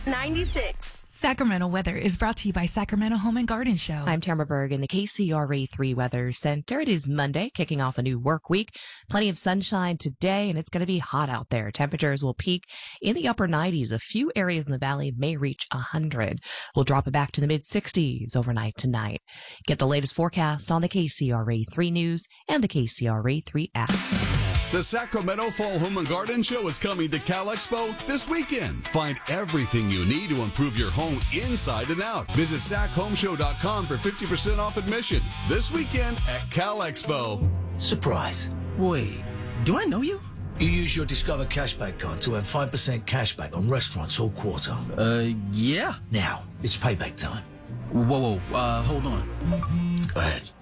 96. Sacramento weather is brought to you by Sacramento Home and Garden Show. I'm Tamara Berg in the KCRA 3 Weather Center. It is Monday, kicking off a new work week. Plenty of sunshine today, and it's going to be hot out there. Temperatures will peak in the upper 90s. A few areas in the valley may reach 100. We'll drop it back to the mid-60s overnight tonight. Get the latest forecast on the KCRA 3 News and the KCRA 3 app. The Sacramento Fall Home and Garden Show is coming to Cal Expo this weekend. Find everything you need to improve your home inside and out. Visit SacHomeshow.com for 50% off admission this weekend at Cal Expo. Surprise. Wait, do I know you? You use your Discover Cashback card to earn 5% cashback on restaurants all quarter. Yeah. Now, it's payback time. Whoa, hold on. Go ahead.